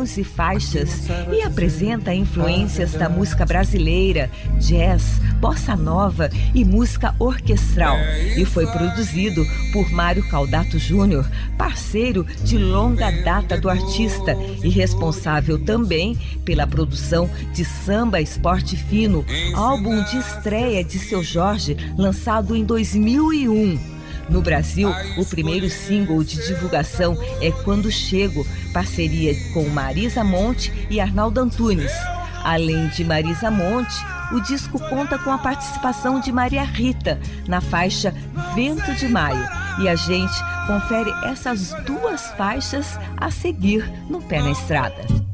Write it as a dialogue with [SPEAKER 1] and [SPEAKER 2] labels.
[SPEAKER 1] 11 faixas e apresenta influências da música brasileira, jazz, bossa nova e música orquestral. E foi produzido por Mário Caldato Júnior, parceiro de longa data do artista e responsável também pela produção de Samba Esporte Fino, álbum de estreia de Seu Jorge, lançado em 2001. No Brasil, o primeiro single de divulgação é Quando Chego, parceria com Marisa Monte e Arnaldo Antunes. Além de Marisa Monte, o disco conta com a participação de Maria Rita na faixa Vento de Maio. E a gente confere essas duas faixas a seguir no Pé na Estrada.